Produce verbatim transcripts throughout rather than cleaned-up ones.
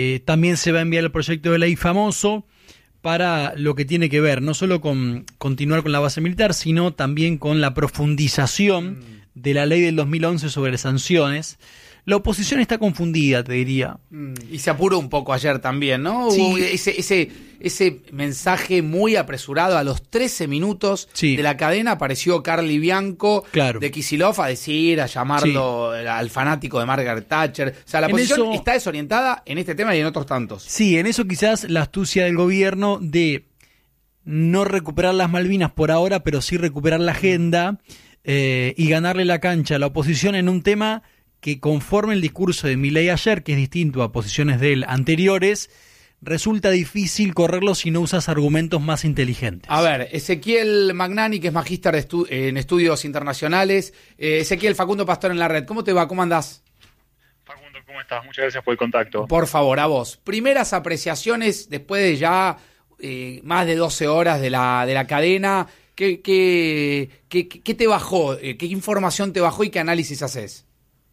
Eh, también se va a enviar el proyecto de ley famoso para lo que tiene que ver no solo con continuar con la base militar, sino también con la profundización mm. de la ley del dos mil once sobre sanciones. La oposición está confundida, te diría. Mm, y se apuró un poco ayer también, ¿no? Sí. Hubo ese, ese, ese mensaje muy apresurado. A los trece minutos sí. de la cadena apareció Carly Bianco claro. de Kicillof a decir, a llamarlo sí. al fanático de Margaret Thatcher. O sea, la en oposición eso, está desorientada en este tema y en otros tantos. Sí, en eso quizás la astucia del gobierno de no recuperar las Malvinas por ahora, pero sí recuperar la agenda eh, y ganarle la cancha a la oposición en un tema que conforme el discurso de Milei ayer, que es distinto a posiciones de él anteriores, resulta difícil correrlo si no usas argumentos más inteligentes. A ver, Ezequiel Magnani, que es magíster estu- en estudios internacionales. Eh, Ezequiel, Facundo Pastor en la red. ¿Cómo te va? ¿Cómo andás? Facundo, ¿cómo estás? Muchas gracias por el contacto. Por favor, a vos. Primeras apreciaciones después de ya eh, más de doce horas de la, de la cadena. ¿Qué, qué, qué, qué te bajó? ¿Qué información te bajó y qué análisis haces?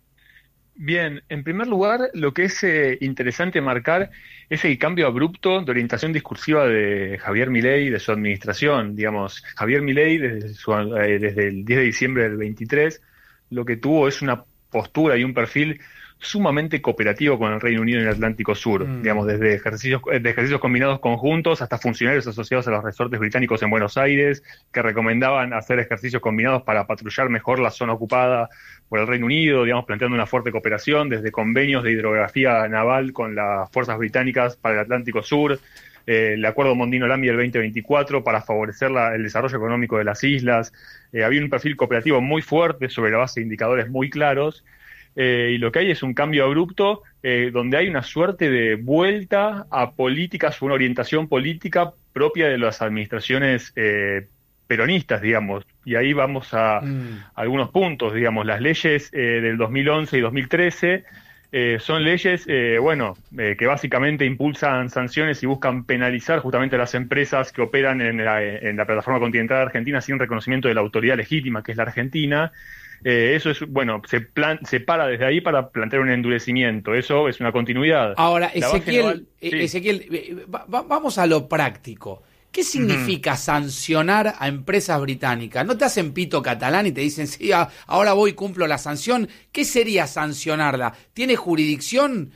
Bien, en primer lugar, lo que es eh, interesante marcar es el cambio abrupto de orientación discursiva de Javier Milei y de su administración. Digamos, Javier Milei, desde, su, eh, desde el diez de diciembre del veintitrés, lo que tuvo es una postura y un perfil sumamente cooperativo con el Reino Unido y el Atlántico Sur, mm. digamos, desde ejercicios, de ejercicios combinados conjuntos hasta funcionarios asociados a los resortes británicos en Buenos Aires, que recomendaban hacer ejercicios combinados para patrullar mejor la zona ocupada por el Reino Unido, digamos, planteando una fuerte cooperación, desde convenios de hidrografía naval con las fuerzas británicas para el Atlántico Sur, eh, el acuerdo Mondino-Lamy del veinte veinticuatro para favorecer la, el desarrollo económico de las islas. Eh, había un perfil cooperativo muy fuerte sobre la base de indicadores muy claros. Eh, y lo que hay es un cambio abrupto eh, donde hay una suerte de vuelta a políticas, una orientación política propia de las administraciones eh, peronistas, digamos. Y ahí vamos a, mm. a algunos puntos, digamos. Las leyes eh, del dos mil once y dos mil trece eh, son leyes, eh, bueno, eh, que básicamente impulsan sanciones y buscan penalizar justamente a las empresas que operan en la, en la plataforma continental argentina sin reconocimiento de la autoridad legítima, que es la Argentina. Eh, eso es, bueno, se, plan, se para desde ahí para plantear un endurecimiento. Eso es una continuidad. Ahora, Ezequiel, naval, sí. Ezequiel va, va, vamos a lo práctico. ¿Qué significa uh-huh. sancionar a empresas británicas? ¿No te hacen pito catalán y te dicen, sí, ahora voy y cumplo la sanción? ¿Qué sería sancionarla? ¿Tiene jurisdicción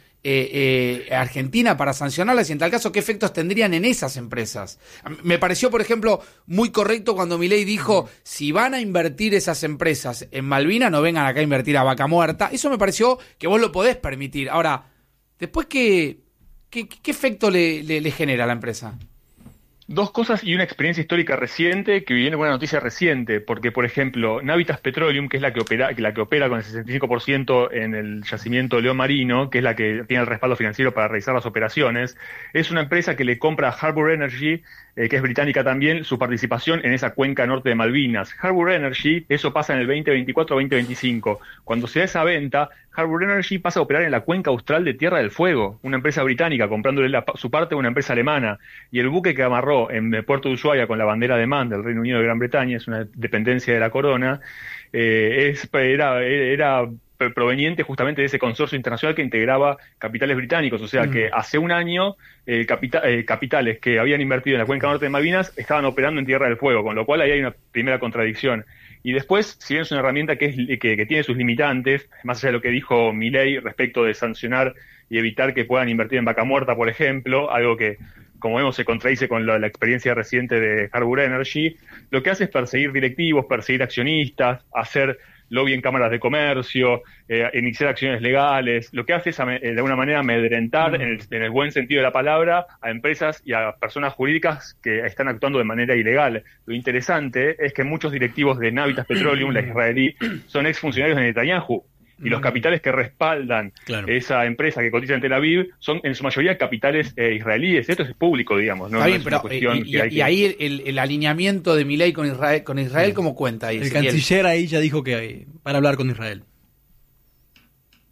eh, eh, Argentina para sancionarlas? Y en tal caso, ¿qué efectos tendrían en esas empresas? Me pareció, por ejemplo, muy correcto cuando Milei dijo, uh-huh. si van a invertir esas empresas en Malvinas, no vengan acá a invertir a vaca muerta. Eso me pareció que vos lo podés permitir. Ahora, después, ¿qué, qué, qué efecto le, le, le genera a la empresa? Dos cosas y una experiencia histórica reciente que viene con una noticia reciente, porque, por ejemplo, Navitas Petroleum, que es la que opera, la que opera con el sesenta y cinco por ciento en el yacimiento León Marino, que es la que tiene el respaldo financiero para realizar las operaciones, es una empresa que le compra a Harbour Energy, eh, que es británica también, su participación en esa cuenca norte de Malvinas. Harbour Energy, eso pasa en el veinte veinticuatro veinte veinticinco. Cuando se da esa venta, Harbour Energy pasa a operar en la cuenca austral de Tierra del Fuego, una empresa británica, comprándole la, su parte a una empresa alemana, y el buque que amarró en el puerto de Ushuaia con la bandera de Man del Reino Unido de Gran Bretaña, es una dependencia de la corona, eh, es, era, era proveniente justamente de ese consorcio internacional que integraba capitales británicos, o sea mm. que hace un año eh, capita, eh, capitales que habían invertido en la cuenca norte de Malvinas estaban operando en Tierra del Fuego, con lo cual ahí hay una primera contradicción. Y después, si bien es una herramienta que, es, que, que tiene sus limitantes, más allá de lo que dijo Milei respecto de sancionar y evitar que puedan invertir en vaca muerta, por ejemplo, algo que, como vemos, se contradice con la, la experiencia reciente de Harbour Energy, lo que hace es perseguir directivos, perseguir accionistas, hacer lobby en cámaras de comercio, eh, iniciar acciones legales. Lo que hace es, eh, de alguna manera, amedrentar, mm. en, el, en el buen sentido de la palabra, a empresas y a personas jurídicas que están actuando de manera ilegal. Lo interesante es que muchos directivos de Navitas Petroleum, la israelí, son exfuncionarios de Netanyahu. Y los capitales que respaldan claro. esa empresa que cotiza en Tel Aviv son en su mayoría capitales eh, israelíes. Esto es público, digamos. No, Está bien, no es pero, una cuestión y, que hay y que... ahí el, el alineamiento de Milei con Israel, con Israel sí. ¿cómo cuenta ahí? El canciller ahí ya dijo que para hablar con Israel.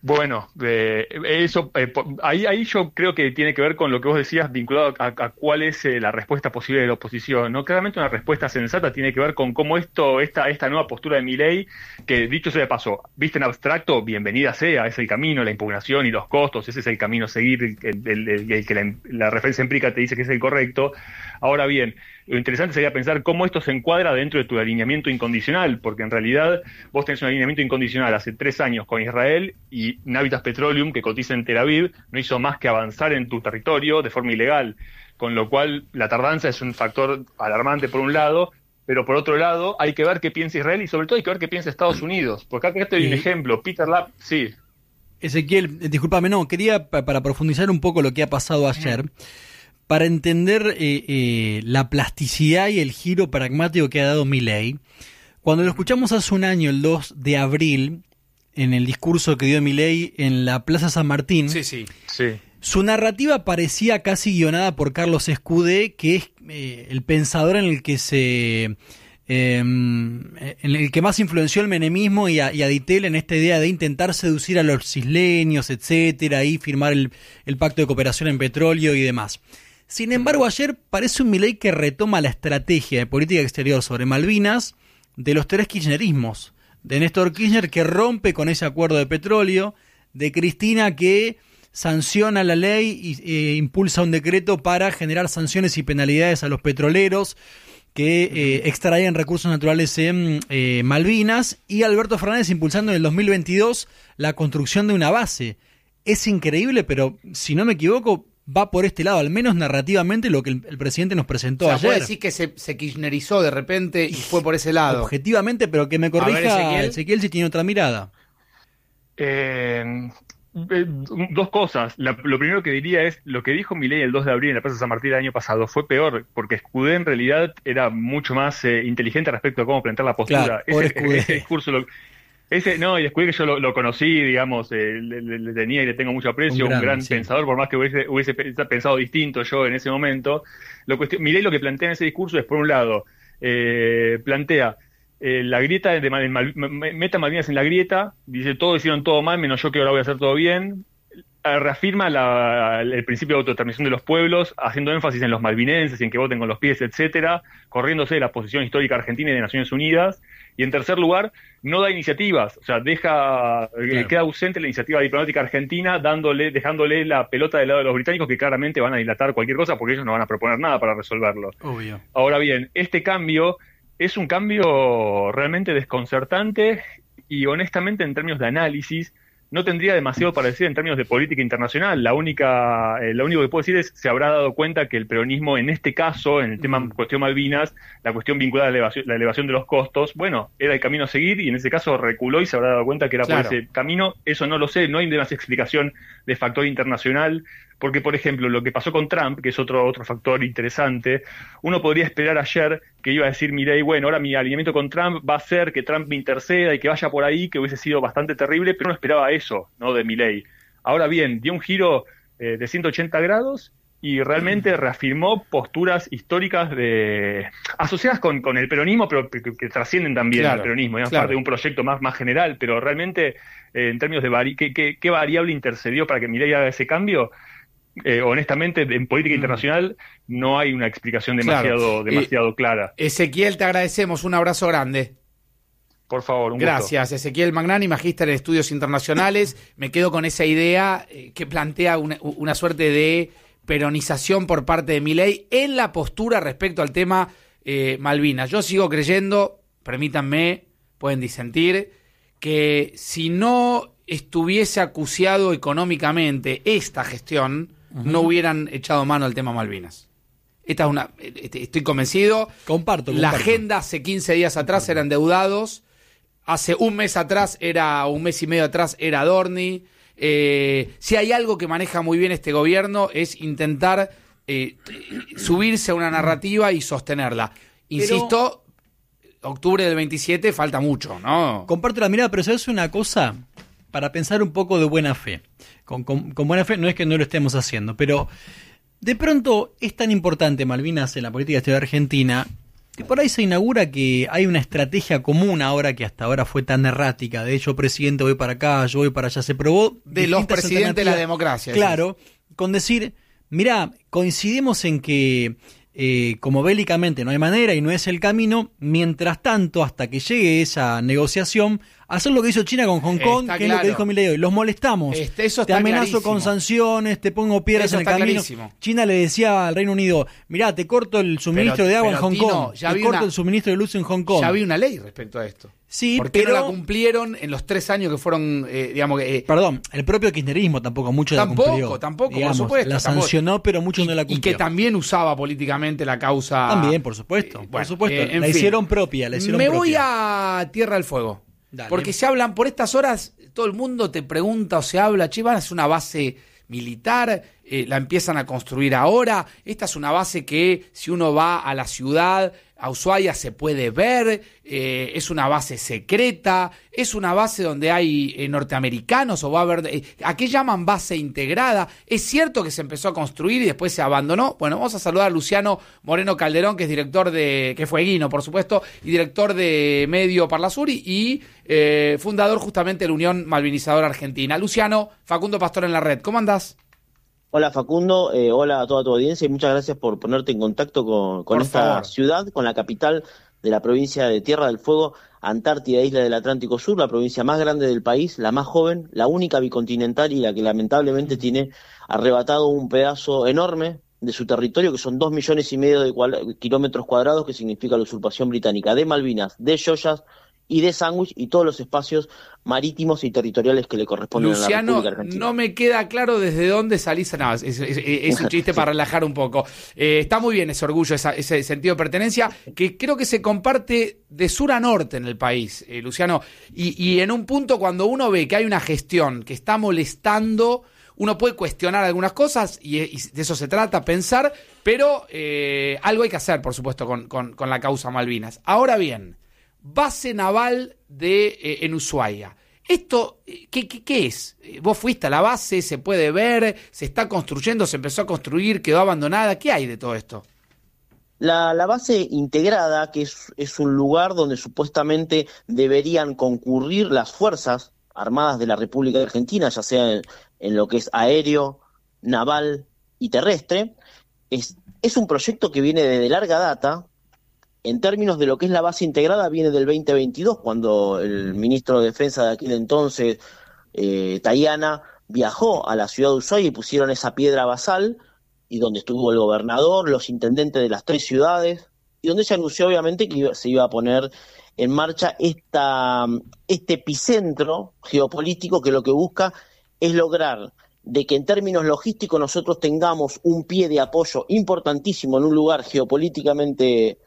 Bueno, eh, eso eh, ahí, ahí yo creo que tiene que ver con lo que vos decías vinculado a, a cuál es eh, la respuesta posible de la oposición, ¿no? Claramente una respuesta sensata tiene que ver con cómo esto, esta, esta nueva postura de Milei, que dicho sea de paso, viste en abstracto, bienvenida sea, es el camino, la impugnación y los costos, ese es el camino a seguir, el, el, el, el que la, la referencia empírica te dice que es el correcto. Ahora bien, lo interesante sería pensar cómo esto se encuadra dentro de tu alineamiento incondicional, porque en realidad vos tenés un alineamiento incondicional hace tres años con Israel y Navitas Petroleum, que cotiza en Tel Aviv, no hizo más que avanzar en tu territorio de forma ilegal, con lo cual la tardanza es un factor alarmante por un lado, pero por otro lado hay que ver qué piensa Israel y sobre todo hay que ver qué piensa Estados Unidos, porque acá te doy un ejemplo, Peter Lab, sí. Ezequiel, discúlpame, no, quería para profundizar un poco lo que ha pasado ayer, para entender eh, eh, la plasticidad y el giro pragmático que ha dado Milei. Cuando lo escuchamos hace un año, el dos de abril, en el discurso que dio Milei en la Plaza San Martín, sí, sí. Sí. Su narrativa parecía casi guionada por Carlos Escudé, que es eh, el pensador en el que se eh, en el que más influenció el menemismo y a, y a Dittel en esta idea de intentar seducir a los isleños, etcétera, y firmar el, el pacto de cooperación en petróleo y demás. Sin embargo, ayer parece un Milei que retoma la estrategia de política exterior sobre Malvinas de los tres kirchnerismos. De Néstor Kirchner, que rompe con ese acuerdo de petróleo, de Cristina, que sanciona la ley y eh, impulsa un decreto para generar sanciones y penalidades a los petroleros que eh, extraían recursos naturales en eh, Malvinas, y Alberto Fernández impulsando en el dos mil veintidós la construcción de una base. Es increíble, pero si no me equivoco, va por este lado, al menos narrativamente, lo que el, el presidente nos presentó o sea, ayer. Puede decir que se, se kirchnerizó de repente y fue por ese lado. Objetivamente, pero que me corrija, ver, Ezequiel. Ezequiel, si tiene otra mirada. Eh, eh, dos cosas. La, lo primero que diría es, lo que dijo Milei el dos de abril en la Plaza San Martín el año pasado fue peor, porque Escudé en realidad era mucho más eh, inteligente respecto a cómo plantear la postura. Claro, ese, ese discurso... Lo, Ese, no, y descubrí que yo lo, lo conocí, digamos, eh, le, le, le tenía y le tengo mucho aprecio, un gran, un gran sí. pensador, por más que hubiese, hubiese pensado distinto yo en ese momento. Lo cuestión, Milei lo que plantea en ese discurso es, por un lado, eh, plantea eh, la grieta, de, de Mal, meta Malvinas en la grieta, dice todo hicieron todo mal, menos yo que ahora voy a hacer todo bien. Reafirma la, el principio de autodeterminación de los pueblos, haciendo énfasis en los malvinenses y en que voten con los pies, etcétera, corriéndose de la posición histórica argentina y de Naciones Unidas. Y en tercer lugar, no da iniciativas, o sea, deja claro. queda ausente la iniciativa diplomática argentina, dándole, dejándole la pelota del lado de los británicos, que claramente van a dilatar cualquier cosa porque ellos no van a proponer nada para resolverlo. Obvio. Ahora bien, este cambio es un cambio realmente desconcertante y honestamente en términos de análisis no tendría demasiado para decir en términos de política internacional. La única, eh, lo único que puedo decir es se habrá dado cuenta que el peronismo en este caso, en el tema mm. cuestión Malvinas, la cuestión vinculada a la elevación, la elevación de los costos, bueno, era el camino a seguir y en ese caso reculó y se habrá dado cuenta que era claro. por ese camino. Eso no lo sé, no hay demasiada explicación de factor internacional, porque por ejemplo lo que pasó con Trump, que es otro otro factor interesante, uno podría esperar ayer que iba a decir Milei, bueno, ahora mi alineamiento con Trump va a ser que Trump me interceda y que vaya por ahí, que hubiese sido bastante terrible, pero no esperaba eso, ¿no? De Milei. Ahora bien, dio un giro eh, de ciento ochenta grados y realmente reafirmó posturas históricas de asociadas con, con el peronismo, pero que, que trascienden también claro, al peronismo, es claro. parte de un proyecto más, más general, pero realmente eh, en términos de vari- ¿qué, qué, qué variable intercedió para que Milei haga ese cambio? Eh, honestamente, en política internacional no hay una explicación demasiado, claro. demasiado clara. Ezequiel, te agradecemos, un abrazo grande. Por favor, un Gracias, gusto. Ezequiel Magnani, magíster en estudios internacionales. Me quedo con esa idea eh, que plantea una, una suerte de peronización por parte de Milei en la postura respecto al tema eh, Malvinas. Yo sigo creyendo, permítanme, pueden disentir, que si no estuviese acuciado económicamente esta gestión, uh-huh. no hubieran echado mano al tema Malvinas. Esta es una, estoy convencido. Comparto, comparto. La agenda hace quince días atrás comparto. Eran endeudados. Hace un mes atrás era, un mes y medio atrás era Adorni. Eh, si hay algo que maneja muy bien este gobierno es intentar eh, subirse a una narrativa y sostenerla. Insisto, pero, octubre del veintisiete falta mucho, ¿no? Comparto la mirada, pero ¿sabes una cosa? Para pensar un poco de buena fe. Con, con, con buena fe no es que no lo estemos haciendo, pero de pronto es tan importante Malvinas en la política exterior argentina que por ahí se inaugura que hay una estrategia común ahora que hasta ahora fue tan errática, de hecho, presidente, voy para acá, yo voy para allá, se probó de los presidentes de la democracia. Claro, ¿sí? Con decir, mirá, coincidimos en que eh, como bélicamente no hay manera y no es el camino, mientras tanto, hasta que llegue esa negociación, hacer lo que hizo China con Hong Kong, está que claro. Es lo que dijo Milei hoy, los molestamos, este, eso te amenazo clarísimo. Con sanciones, te pongo piedras eso en el camino. Clarísimo. China le decía al Reino Unido, mirá, te corto el suministro pero, de agua en Hong Tino, Kong, te corto una, el suministro de luz en Hong Kong. Ya había una ley respecto a esto. Sí, ¿Por qué pero no la cumplieron en los tres años que fueron, eh, digamos que... Eh, Perdón, el propio kirchnerismo tampoco mucho tampoco, la cumplió. Tampoco, tampoco, digamos, por supuesto. La tampoco. sancionó, pero mucho y, no la cumplió. Y que también usaba políticamente la causa... También, por supuesto, eh, bueno, por supuesto. Eh, la fin. hicieron propia, la hicieron Me propia. voy a Tierra del Fuego. Dale. Porque se hablan, por estas horas, todo el mundo te pregunta o se habla, che, van a hacer una base militar, eh, la empiezan a construir ahora, esta es una base que si uno va a la ciudad, a Ushuaia, se puede ver, eh, es una base secreta, es una base donde hay eh, norteamericanos o va a haber... Eh, ¿A qué llaman base integrada? ¿Es cierto que se empezó a construir y después se abandonó? Bueno, vamos a saludar a Luciano Moreno Calderón, que es director de... que fue Guino, por supuesto, y director de Medio Parlasuri y eh, fundador justamente de la Unión Malvinizadora Argentina. Luciano, Facundo Pastor en la red, ¿cómo andás? Hola Facundo, eh, hola a toda tu audiencia y muchas gracias por ponerte en contacto con, con esta favor. ciudad, con la capital de la provincia de Tierra del Fuego, Antártida, isla del Atlántico Sur, la provincia más grande del país, la más joven, la única bicontinental y la que lamentablemente tiene arrebatado un pedazo enorme de su territorio, que son dos millones y medio de cual, kilómetros cuadrados, que significa la usurpación británica de Malvinas, de Joyas y de Sandwich y todos los espacios marítimos y territoriales que le corresponden Luciano, a la República Argentina. No me queda claro desde dónde salís. No, es, es, es, es un chiste para relajar un poco. Eh, está muy bien ese orgullo, esa, ese sentido de pertenencia, que creo que se comparte de sur a norte en el país, eh, Luciano. Y, y en un punto, cuando uno ve que hay una gestión que está molestando, uno puede cuestionar algunas cosas, y, y de eso se trata, pensar, pero eh, algo hay que hacer, por supuesto, con, con, con la causa Malvinas. Ahora bien, base naval de eh, en Ushuaia. ¿Esto qué, qué, qué es? ¿Vos fuiste a la base? ¿Se puede ver? ¿Se está construyendo? ¿Se empezó a construir? ¿Quedó abandonada? ¿Qué hay de todo esto? La, la base integrada, que es, es un lugar donde supuestamente deberían concurrir las fuerzas armadas de la República Argentina, ya sea en, en lo que es aéreo, naval y terrestre, es, es un proyecto que viene de larga data. En términos de lo que es la base integrada, viene del veinte veintidós, cuando el ministro de Defensa de aquel entonces, eh, Tayana, viajó a la ciudad de Ushuaia y pusieron esa piedra basal, y donde estuvo el gobernador, los intendentes de las tres ciudades, y donde se anunció obviamente que iba, se iba a poner en marcha esta, este epicentro geopolítico que lo que busca es lograr de que en términos logísticos nosotros tengamos un pie de apoyo importantísimo en un lugar geopolíticamente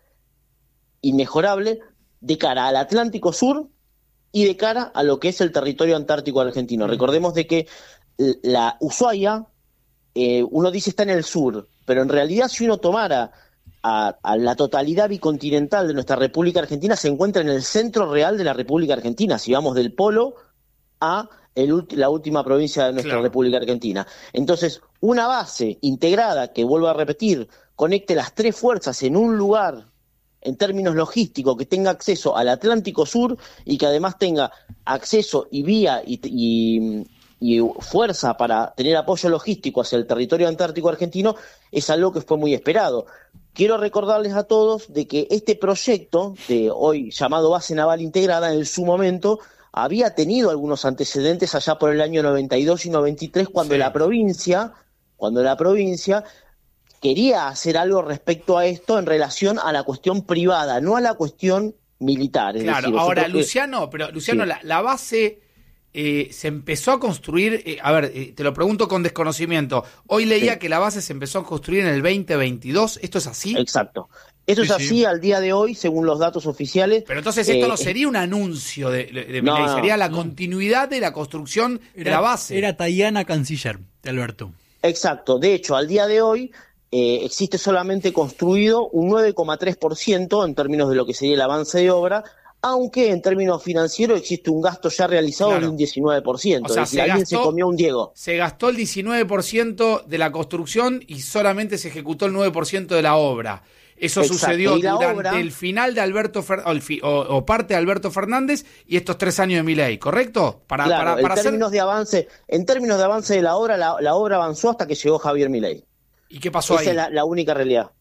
inmejorable de cara al Atlántico Sur y de cara a lo que es el territorio antártico argentino. Recordemos de que la Ushuaia, eh, uno dice está en el sur, pero en realidad si uno tomara a, a la totalidad bicontinental de nuestra República Argentina, se encuentra en el centro real de la República Argentina, si vamos del polo a el, la última provincia de nuestra claro. República Argentina. Entonces, una base integrada, que vuelvo a repetir, conecte las tres fuerzas en un lugar en términos logísticos, que tenga acceso al Atlántico Sur y que además tenga acceso y vía y, y, y fuerza para tener apoyo logístico hacia el territorio antártico argentino, es algo que fue muy esperado. Quiero recordarles a todos de que este proyecto, de hoy llamado Base Naval Integrada, en su momento había tenido algunos antecedentes allá por el año noventa y dos y noventa y tres, cuando sí. la provincia, cuando la provincia quería hacer algo respecto a esto en relación a la cuestión privada, no a la cuestión militar. Es claro, decir, ahora que... Luciano, pero Luciano, sí. la, la base eh, se empezó a construir, eh, a ver, eh, te lo pregunto con desconocimiento, hoy leía sí. que la base se empezó a construir en el veinte veintidós, ¿esto es así? Exacto. Eso sí, es así sí. al día de hoy, según los datos oficiales. Pero entonces esto eh, no sería un anuncio de, de, de no, Milei, sería la no. continuidad de la construcción era, de la base. Era Tayana canciller, de Alberto. Exacto. De hecho, al día de hoy eh, existe solamente construido un nueve coma tres por ciento en términos de lo que sería el avance de obra aunque en términos financieros existe un gasto ya realizado Claro. de un diecinueve por ciento. O sea, es decir, se alguien gastó- se comió un Diego. Se gastó el diecinueve por ciento de la construcción y solamente se ejecutó el nueve por ciento de la obra. Eso Exacto. sucedió Y la durante obra- el final de Alberto Fer- o, el fi- o- o parte de Alberto Fernández y estos tres años de Milei, ¿correcto? Para, Claro, para, para en hacer... términos de avance, en términos de avance de la obra, la, la obra avanzó hasta que llegó Javier Milei. ¿Y qué pasó Esa ahí? es la, la única realidad.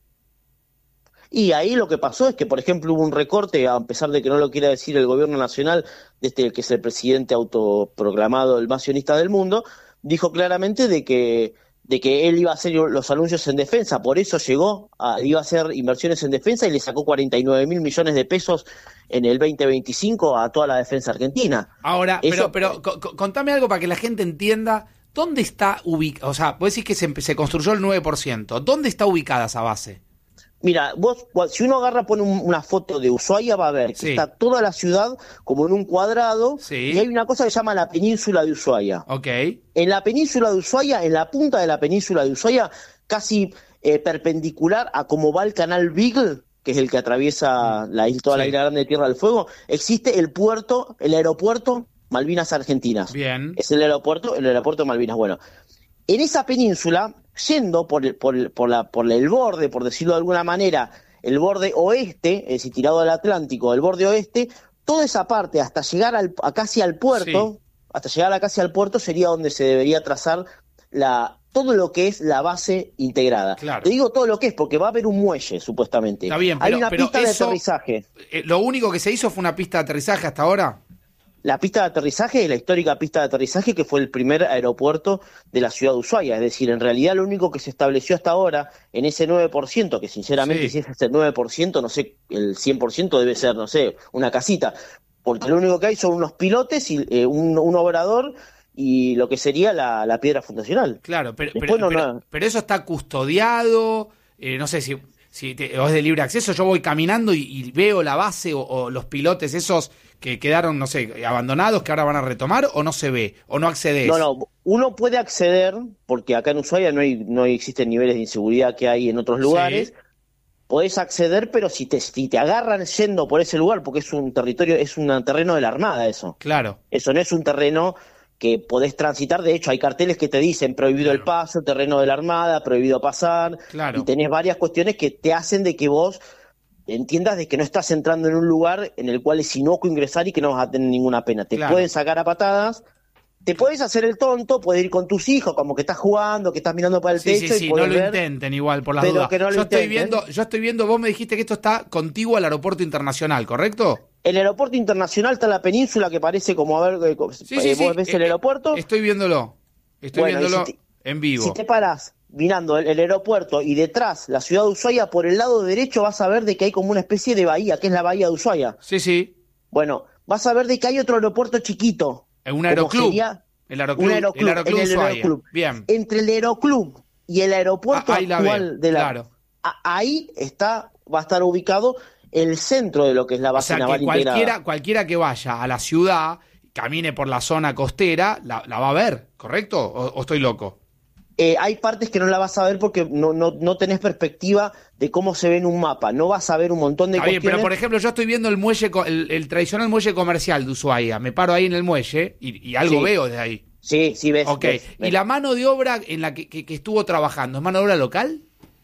Y ahí lo que pasó es que, por ejemplo, hubo un recorte, a pesar de que no lo quiera decir el gobierno nacional, desde el que es el presidente autoproclamado, el más sionista del mundo, dijo claramente de que, de que él iba a hacer los anuncios en defensa, por eso llegó, a, iba a hacer inversiones en defensa y le sacó cuarenta y nueve mil millones de pesos en el veinte veinticinco a toda la defensa argentina. Ahora, Eso- pero, pero co- co- contame algo para que la gente entienda dónde está ubicada. O sea, vos decís que se, se construyó el nueve por ciento. ¿Dónde está ubicada esa base? Mira, vos, cua- si uno agarra, pone un- una foto de Ushuaia, va a ver que Sí. está toda la ciudad como en un cuadrado, Sí. y hay una cosa que se llama la península de Ushuaia. Ok. En la península de Ushuaia, en la punta de la península de Ushuaia, casi eh, perpendicular a cómo va el canal Beagle, que es el que atraviesa la, isla- toda la Sí. isla grande de Tierra del Fuego, existe el puerto, el aeropuerto Malvinas Argentinas. Bien. Es el aeropuerto, el aeropuerto de Malvinas. Bueno, en esa península, yendo por el, por el, por la, por el borde, por decirlo de alguna manera, el borde oeste, es decir, tirado al Atlántico, el borde oeste, toda esa parte hasta llegar al, a casi al puerto, Sí. hasta llegar a casi al puerto sería donde se debería trazar la, todo lo que es la base integrada. Claro. Te digo todo lo que es, porque va a haber un muelle, supuestamente. Está bien, Hay pero- una pero pista eso- de aterrizaje. Eh, ¿Lo único que se hizo fue una pista de aterrizaje hasta ahora? La pista de aterrizaje es la histórica pista de aterrizaje que fue el primer aeropuerto de la ciudad de Ushuaia. Es decir, en realidad lo único que se estableció hasta ahora en ese nueve por ciento, que sinceramente Sí. si es ese nueve por ciento, no sé, el cien por ciento debe ser, no sé, una casita. Porque lo único que hay son unos pilotes, y eh, un, un obrador y lo que sería la, la piedra fundacional. Claro, pero, Después pero, no, pero- no. pero eso está custodiado, eh, no sé si, si te- o es de libre acceso, yo voy caminando y, y veo la base o, o los pilotes esos que quedaron, no sé, abandonados, que ahora van a retomar, o no se ve, o no accedes. No, no, uno puede acceder, porque acá en Ushuaia no, hay, no existen niveles de inseguridad que hay en otros lugares. Sí. Podés acceder, pero si te, si te agarran yendo por ese lugar, porque es un territorio, es un terreno de la Armada eso. Claro, Eso no es un terreno que podés transitar. De hecho, hay carteles que te dicen prohibido el Claro. paso, terreno de la Armada, prohibido pasar. Claro. Y tenés varias cuestiones que te hacen de que vos entiendas de que no estás entrando en un lugar en el cual es inocuo ingresar y que no vas a tener ninguna pena. Te Claro. pueden sacar a patadas. Te puedes hacer el tonto, puedes ir con tus hijos, como que estás jugando, que estás mirando para el sí, techo sí, sí, y no podés lo ver. intenten igual, por las pero dudas. que no lo yo estoy intenten. viendo, yo estoy viendo, vos me dijiste que esto está contiguo al aeropuerto internacional, ¿correcto? El aeropuerto internacional está en la península que parece como a ver, eh, Sí, sí, eh, sí. vos ves eh, el eh, aeropuerto. Estoy viéndolo, estoy Bueno, y viéndolo si te- en vivo. Si te parás mirando el, el aeropuerto y detrás la ciudad de Ushuaia, por el lado derecho vas a ver de que hay como una especie de bahía, que es la bahía de Ushuaia. Sí, sí, Bueno, vas a ver de que hay otro aeropuerto chiquito. en un como aeroclub. sería El aeroclub, un aeroclub, el aeroclub en el Ushuaia. aeroclub. Bien. Entre el aeroclub y el aeropuerto Ah, ahí la actual veo, de la... claro. a- ahí está, va a estar ubicado el centro de lo que es la O base sea naval que cualquiera, integrada. cualquiera que vaya a la ciudad, camine por la zona costera, la, la va a ver, ¿correcto? ¿O, o estoy loco? Eh, hay partes que no la vas a ver porque no, no, no tenés perspectiva de cómo se ve en un mapa. No vas a ver un montón de Está bien, cuestiones. pero por ejemplo, yo estoy viendo el muelle, co- el, el tradicional muelle comercial de Ushuaia. Me paro ahí en el muelle y, y algo Sí. veo desde ahí. Sí, sí, ves. Ok. ves, ves. ¿Y la mano de obra en la que, que- que estuvo trabajando es mano de obra local?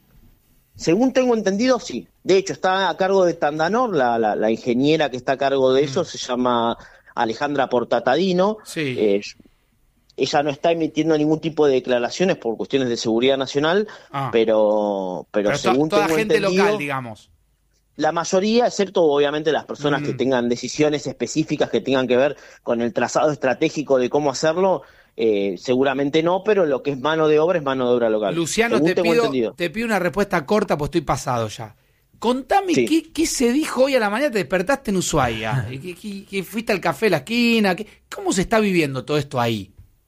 Según tengo entendido, sí. De hecho, está a cargo de Tandanor, la, la, la ingeniera que está a cargo de eso, Mm. se llama Alejandra Portatadino. Sí. Eh, ella no está emitiendo ningún tipo de declaraciones por cuestiones de seguridad nacional, Ah. pero, pero, Pero to- según toda tengo gente entendido, local, digamos. la mayoría, excepto obviamente las personas Mm. que tengan decisiones específicas que tengan que ver con el trazado estratégico de cómo hacerlo, eh, seguramente no, pero lo que es mano de obra es mano de obra local. Luciano, según te tengo pido, entendido. te pido una respuesta corta, pues estoy pasado ya. Contame Sí. qué, qué se dijo hoy a la mañana, te despertaste en Ushuaia, que, que- que fuiste al café de la esquina, que- ¿cómo se está viviendo todo esto ahí?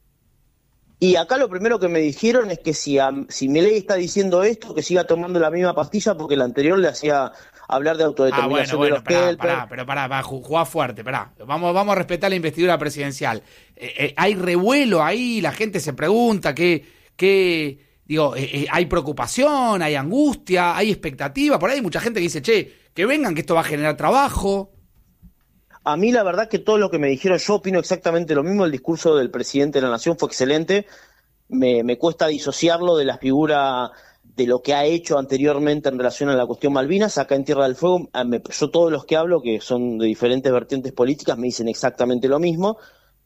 Y acá lo primero que me dijeron es que si, a, si Milei está diciendo esto, que siga tomando la misma pastilla porque la anterior le hacía hablar de Ah, autodeterminación bueno, bueno, de los pará, Kelper. pará, pero pará, pará, ju- jugá fuerte, pará. Vamos, vamos a respetar la investidura presidencial. Eh, eh, hay revuelo ahí, la gente se pregunta qué, qué digo, eh, eh, hay preocupación, hay angustia, hay expectativa. Por ahí hay mucha gente que dice, che, que vengan, que esto va a generar trabajo. A mí la verdad que todo lo que me dijeron, yo opino exactamente lo mismo. El discurso del presidente de la Nación fue excelente. Me, me cuesta disociarlo de la figura de lo que ha hecho anteriormente en relación a la cuestión Malvinas. Acá en Tierra del Fuego, me, yo todos los que hablo, que son de diferentes vertientes políticas, me dicen exactamente lo mismo.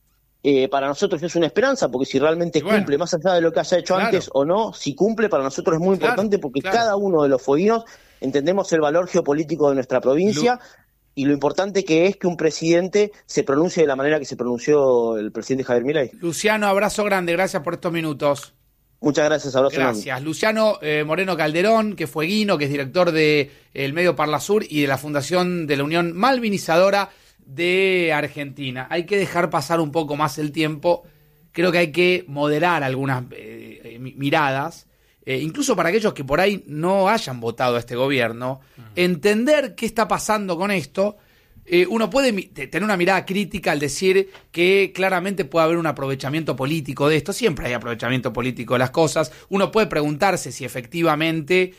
Eh, para nosotros es una esperanza, porque si realmente bueno, cumple, más allá de lo que haya hecho claro. antes o no, si cumple, para nosotros es muy claro, importante, porque claro. cada uno de los fueguinos entendemos el valor geopolítico de nuestra provincia, Lu- y lo importante que es que un presidente se pronuncie de la manera que se pronunció el presidente Javier Milei. Luciano, abrazo grande, gracias por estos minutos. Muchas gracias, abrazo Gracias. Grande. Luciano eh, Moreno Calderón, que fue fueguino, que es director de el medio Parlasur y de la Fundación de la Unión Malvinizadora de Argentina. Hay que dejar pasar un poco más el tiempo, creo que hay que moderar algunas eh, miradas, eh, incluso para aquellos que por ahí no hayan votado a este gobierno, uh-huh. entender qué está pasando con esto. Eh, uno puede mi- tener una mirada crítica al decir que claramente puede haber un aprovechamiento político de esto, siempre hay aprovechamiento político de las cosas. Uno puede preguntarse si efectivamente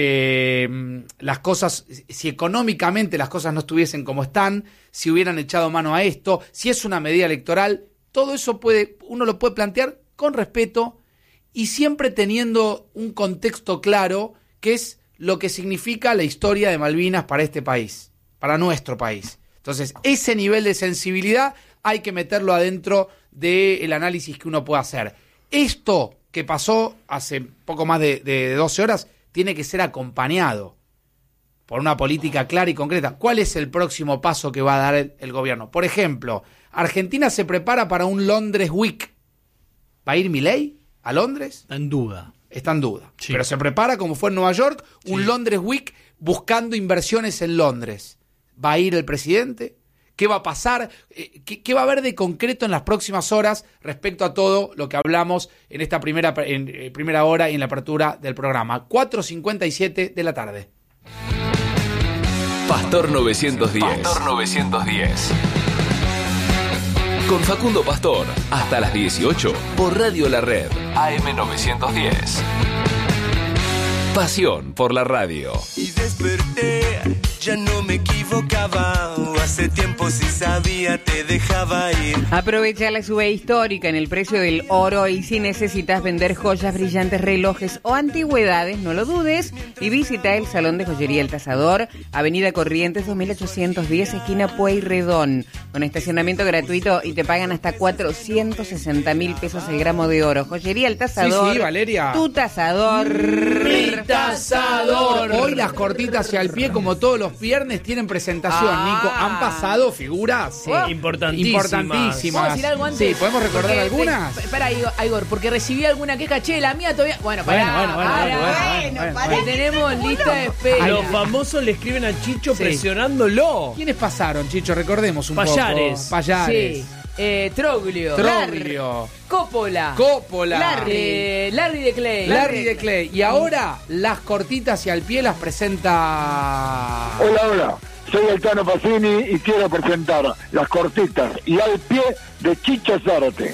Eh, las cosas, si económicamente las cosas no estuviesen como están, si hubieran echado mano a esto, si es una medida electoral, todo eso puede, uno lo puede plantear con respeto y siempre teniendo un contexto claro, que es lo que significa la historia de Malvinas para este país, para nuestro país. Entonces, ese nivel de sensibilidad hay que meterlo adentro del análisis que uno puede hacer. Esto que pasó hace poco más de, de doce horas tiene que ser acompañado por una política clara y concreta. ¿Cuál es el próximo paso que va a dar el, el gobierno? Por ejemplo, Argentina se prepara para un Londres Week. ¿Va a ir Milei a Londres? Está en duda. Está en duda. Sí. Pero se prepara, como fue en Nueva York, un sí. Londres Week buscando inversiones en Londres. ¿Va a ir el presidente? ¿Qué va a pasar? ¿Qué, qué va a haber de concreto en las próximas horas respecto a todo lo que hablamos en esta primera, en, eh, primera hora y en la apertura del programa? cuatro cincuenta y siete de la tarde. Pastor novecientos diez. Pastor novecientos diez. Con Facundo Pastor, hasta las dieciocho, por Radio La Red, A M novecientos diez. Pasión por la radio. Y desperté, ya no me equivocaba. Hace tiempo si sabía te dejaba ir. Aprovecha la sube histórica en el precio del oro y si necesitas vender joyas, brillantes, relojes o antigüedades, no lo dudes y visita el Salón de Joyería El Tasador, Avenida Corrientes dos mil ochocientos diez, esquina Pueyrredón, con estacionamiento gratuito y te pagan hasta cuatrocientos sesenta mil pesos el gramo de oro. Joyería El Tasador. Sí, sí, Valeria. Tu tasador. Mi tasador. Hoy las cortitas hacia el pie, como todos los viernes, tienen presentación, ah. Nico. Han pasado figuras sí. oh. importantísimas. importantísimas. ¿Puedo decir algo antes? Sí, ¿podemos recordar porque, algunas? Espera, Igor, porque recibí alguna queja. Che, la mía todavía... Bueno, pará, bueno, bueno, bueno, pará, bueno, bueno, bueno, pará, bueno. tenemos lista de espera. A los famosos le escriben a Chicho sí. presionándolo. ¿Quiénes pasaron, Chicho? Recordemos un Payares. poco. Payares. Sí. Eh, Troglio. Troglio. Coppola. Coppola. Larry. Eh, Larry de Clay. Larry de Clay. Y ahora las cortitas y al pie las presenta... Hola, hola. Soy el Tano Pacini y quiero presentar las cortitas y al pie de Chicho Zárate.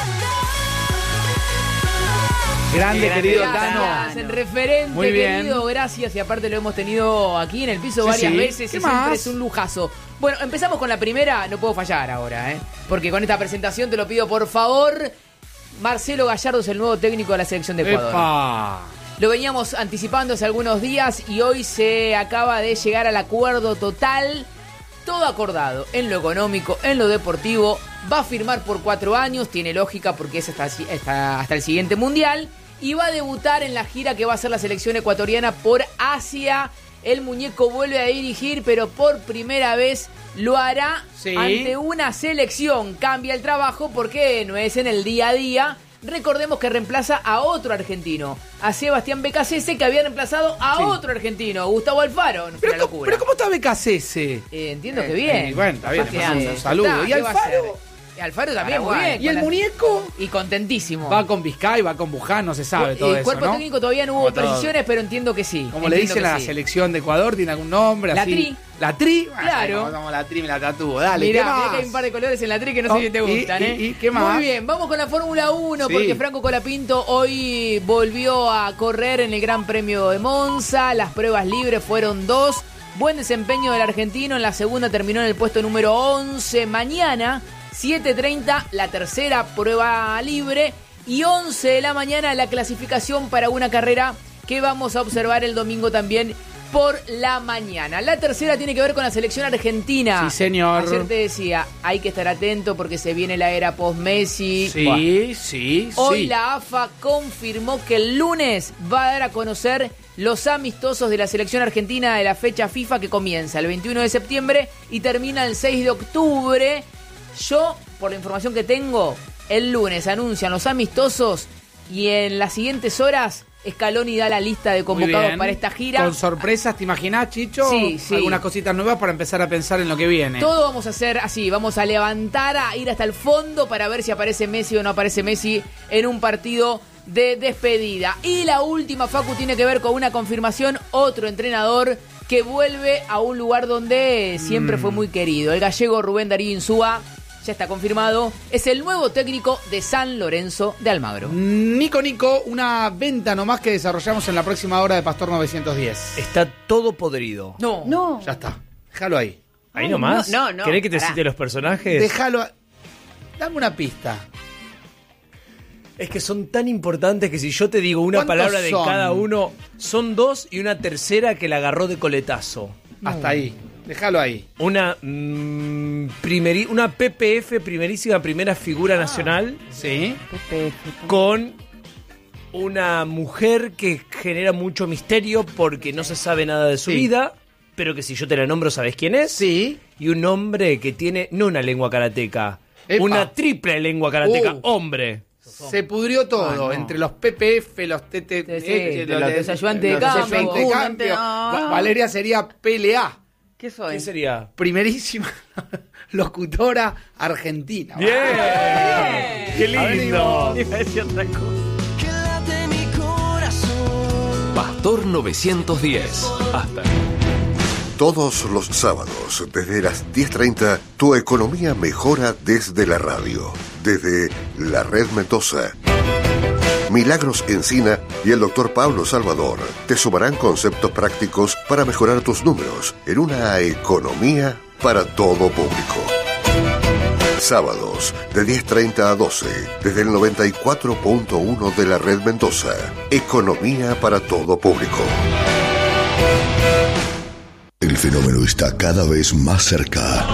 Grande, querido Tano. El referente, muy bien. Querido, gracias. Y aparte lo hemos tenido aquí en el piso sí, varias sí. veces. Y siempre más? es un lujazo. Bueno, empezamos con la primera. No puedo fallar ahora, ¿eh? Porque con esta presentación te lo pido, por favor. Marcelo Gallardo es el nuevo técnico de la selección de Ecuador. ¡Epa! Lo veníamos anticipando hace algunos días y hoy se acaba de llegar al acuerdo total. Todo acordado en lo económico, en lo deportivo. Va a firmar por cuatro años, tiene lógica porque es hasta, hasta, hasta el siguiente mundial. Y va a debutar en la gira que va a hacer la selección ecuatoriana por Asia. El muñeco vuelve a dirigir, pero por primera vez lo hará sí. ante una selección. Cambia el trabajo porque no es en el día a día. Recordemos que reemplaza a otro argentino, a Sebastián Becasese, que había reemplazado a sí. otro argentino, Gustavo Alfaro. No fue una locura. ¿Pero cómo está Becasese? Eh, entiendo eh, que bien. Eh, bueno, está bien. Un, un saludo. ¿Y Alfaro? Alfaro también, muy bien. ¿Y el la... muñeco? Y contentísimo. Va con Vizcay, va con Buján, no se sabe el, todo el eso, cuerpo ¿no? técnico todavía no hubo Como precisiones, todo. Pero entiendo que sí. Como le dicen a la sí. selección de Ecuador, ¿tiene algún nombre? La así? Tri. ¿La Tri? Claro. Bueno, como la Tri me la tatúo. Dale, mirá, ¿qué más? mirá que hay un par de colores en la Tri que no oh, sé si te gustan, y, ¿eh? Y, y, ¿qué más? Muy bien, vamos con la Fórmula uno, sí. porque Franco Colapinto hoy volvió a correr en el Gran Premio de Monza. Las pruebas libres fueron dos. Buen desempeño del argentino, en la segunda terminó en el puesto número once. Mañana, siete treinta, la tercera prueba libre y once de la mañana la clasificación para una carrera que vamos a observar el domingo también por la mañana. La tercera tiene que ver con la selección argentina. Sí, señor. Ayer te decía, hay que estar atento porque se viene la era post-Messi. Sí, Buah. sí, Hoy sí. la A F A confirmó que el lunes va a dar a conocer los amistosos de la selección argentina de la fecha FIFA que comienza el veintiuno de septiembre y termina el seis de octubre. Yo, por la información que tengo, el lunes anuncian los amistosos y en las siguientes horas Scaloni da la lista de convocados para esta gira. Con sorpresas, ¿te imaginás, Chicho? Sí, sí. Algunas cositas nuevas para empezar a pensar en lo que viene. Todo vamos a hacer así, vamos a levantar, a ir hasta el fondo para ver si aparece Messi o no aparece Messi en un partido de despedida. Y la última, Facu, tiene que ver con una confirmación, otro entrenador que vuelve a un lugar donde siempre mm. fue muy querido. El gallego Rubén Darío Insúa, ya está confirmado, es el nuevo técnico de San Lorenzo de Almagro. Nico, Nico, una venta nomás que desarrollamos en la próxima hora de Pastor novecientos diez. Está todo podrido. No, no. Ya está, déjalo ahí. Ahí nomás. No, no, no. ¿Querés que te Pará. cite los personajes? Déjalo. A... Dame una pista. Es que son tan importantes que si yo te digo una palabra de son? cada uno, son dos y una tercera que la agarró de coletazo. Hasta ahí. Déjalo ahí. Una mmm, primeri, una P P F, primerísima primera figura ah, nacional. Sí. P P F. Con una mujer que genera mucho misterio porque no se sabe nada de su sí. vida, pero que si yo te la nombro sabes quién es. Sí. Y un hombre que tiene no una lengua karateca, Epa. una triple lengua karateca, uh. hombre. Se pudrió todo, ah, no. entre los P P F, los T T, sí, eh, los, los ayudantes de campo. De cambio. No. Valeria sería P L A. ¿Qué soy? ¿Qué sería? Primerísima locutora argentina. ¡Bien! Bien. ¡Qué lindo! Iba a decir otra cosa. Pastor novecientos diez. Hasta. Todos los sábados, desde las diez treinta, tu economía mejora desde la radio. Desde la Red Mendoza. Milagros Encina y el doctor Pablo Salvador te sumarán conceptos prácticos para mejorar tus números en una economía para todo público. Sábados de diez treinta a doce desde el noventa y cuatro punto uno de la Red Mendoza. Economía para todo público. El fenómeno está cada vez más cerca.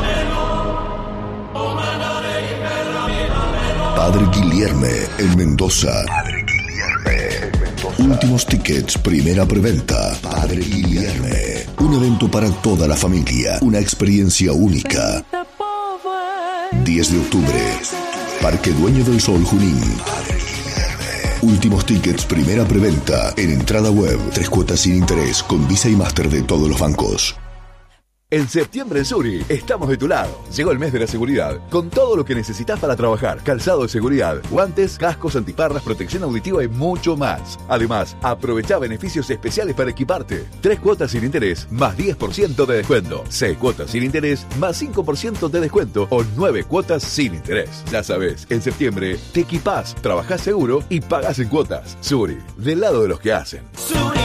Padre Guilherme en Mendoza. Padre Guilherme en Mendoza. Últimos tickets, primera preventa. Padre Guilherme. Un evento para toda la familia. Una experiencia única. diez de octubre. Parque Dueño del Sol, Junín. Padre Guilherme. Últimos tickets, primera preventa. En entrada web. Tres cuotas sin interés. Con Visa y Master de todos los bancos. En septiembre en Suri, estamos de tu lado. Llegó el mes de la seguridad, con todo lo que necesitas para trabajar. Calzado de seguridad, guantes, cascos, antiparras, protección auditiva y mucho más. Además, aprovecha beneficios especiales para equiparte. Tres cuotas sin interés, más diez por ciento de descuento. Seis cuotas sin interés, más cinco por ciento de descuento. O nueve cuotas sin interés. Ya sabes, en septiembre te equipás, trabajás seguro y pagás en cuotas. Suri, del lado de los que hacen. Suri.